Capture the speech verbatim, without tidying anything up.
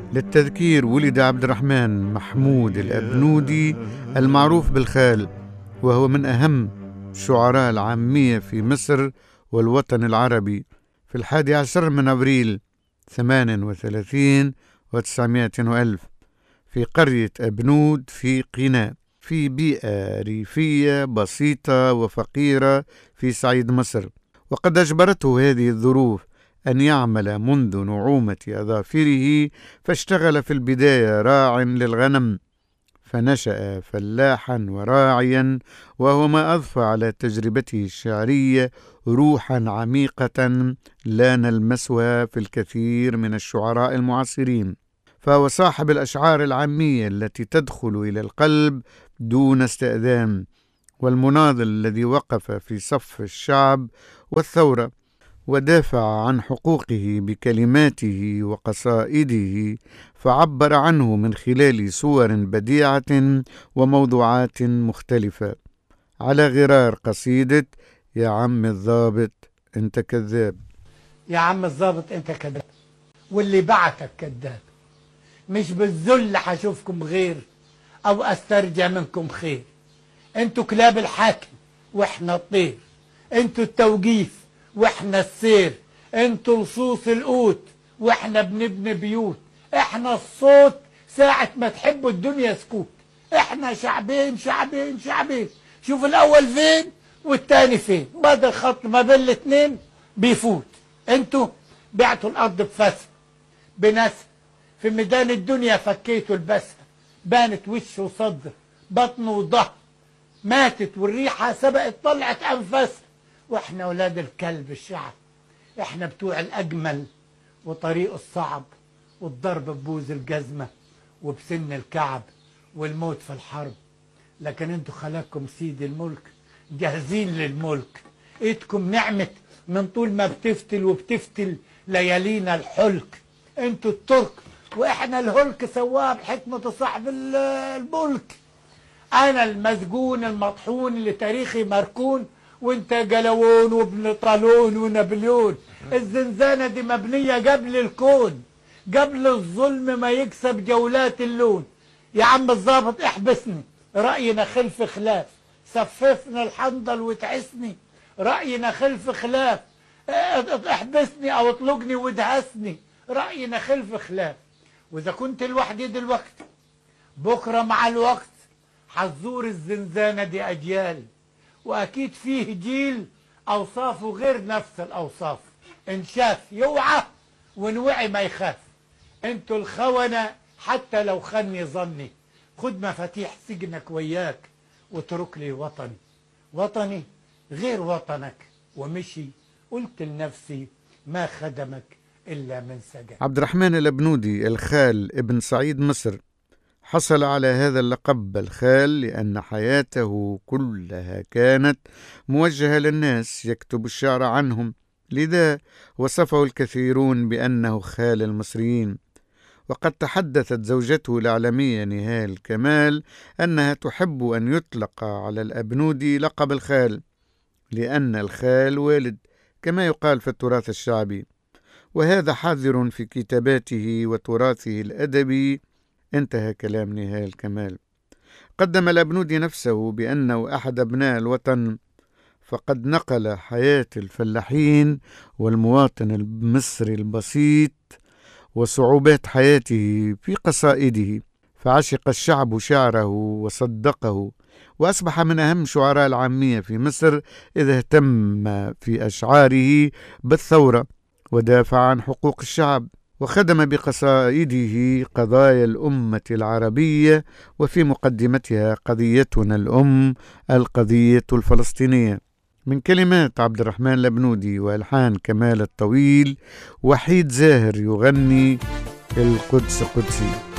للتذكير، ولد عبد الرحمن محمود الأبنودي المعروف بالخال، وهو من أهم شعراء العامية في مصر والوطن العربي في الحادي عشر من أبريل ثمانية وثلاثين وتسعمائة وألف في قرية أبنود في قنا، في بيئة ريفية بسيطة وفقيرة في صعيد مصر. وقد أجبرته هذه الظروف أن يعمل منذ نعومة أظافره، فاشتغل في البداية راع للغنم، فنشأ فلاحا وراعيا، وهو ما أضفى على تجربته الشعرية روحا عميقة لا نلمسها في الكثير من الشعراء المعاصرين. فهو صاحب الأشعار العامية التي تدخل إلى القلب دون استئذان، والمناضل الذي وقف في صف الشعب والثورة ودافع عن حقوقه بكلماته وقصائده، فعبر عنه من خلال صور بديعة وموضوعات مختلفة، على غرار قصيدة يا عم الضابط انت كذاب. يا عم الضابط انت كذاب، واللي بعتك كذاب، مش بالذل حشوفكم غير او استرجع منكم خير. انتوا كلاب الحاكم واحنا الطير، انتوا التوقيف واحنا السير، انتوا لصوص القوت واحنا بنبني بيوت، احنا الصوت ساعة ما تحبوا الدنيا سكوت، احنا شعبين شعبين شعبين، شوف الاول فين والتاني فين، بدل خط ما بين الاتنين بيفوت. انتوا بعتوا الارض بفسر بنسر، في ميدان الدنيا فكيتوا البسر، بانت وش وصدر بطن وظهر، ماتت والريحة سبقت طلعت أنفاسها، واحنا ولاد الكلب الشعب، احنا بتوع الأجمل وطريق الصعب، والضرب ببوز الجزمة وبسن الكعب والموت في الحرب. لكن انتوا خلاكم سيد الملك جاهزين للملك، ايدكم نعمت من طول ما بتفتل وبتفتل ليالينا الحلك. انتوا الترك واحنا الهلك سواه بحكمة صاحب الملك. انا المسجون المطحون اللي تاريخي مركون، وانت جلوون وابن طالون ونابليون. الزنزانة دي مبنية قبل الكون، قبل الظلم ما يكسب جولات اللون. يا عم الضابط احبسني، رأينا خلف خلاف، صففنا الحنظل وتعسني، رأينا خلف خلاف، احبسني او اطلقني وادهسني، رأينا خلف خلاف. واذا كنت لوحدي دلوقتي، بكرة مع الوقت حتزور الزنزانة دي أجيال، وأكيد فيه جيل أوصافه غير نفس الأوصاف، إن شاف يوعى وإن وعي ما يخاف. أنتوا الخونة حتى لو خني ظني، خد مفاتيح سجنك وياك واترك لي وطني، وطني غير وطنك. ومشي قلت لنفسي ما خدمك إلا من سجن. عبد الرحمن الأبنودي الخال ابن صعيد مصر حصل على هذا اللقب الخال لأن حياته كلها كانت موجهة للناس، يكتب الشعر عنهم، لذا وصفه الكثيرون بأنه خال المصريين. وقد تحدثت زوجته الإعلامية نهال كمال أنها تحب أن يطلق على الأبنودي لقب الخال، لأن الخال والد كما يقال في التراث الشعبي، وهذا حاضر في كتاباته وتراثه الأدبي. انتهى كلام نهال كمال. قدم الأبنودي نفسه بأنه أحد أبناء الوطن، فقد نقل حياة الفلاحين والمواطن المصري البسيط وصعوبات حياته في قصائده، فعشق الشعب شعره وصدقه، وأصبح من أهم شعراء العامية في مصر، إذا اهتم في أشعاره بالثورة ودافع عن حقوق الشعب، وخدم بقصائده قضايا الأمة العربية، وفي مقدمتها قضيتنا الأم القضية الفلسطينية. من كلمات عبد الرحمن الأبنودي وألحان كمال الطويل، وحيد زاهر يغني القدس قدسي.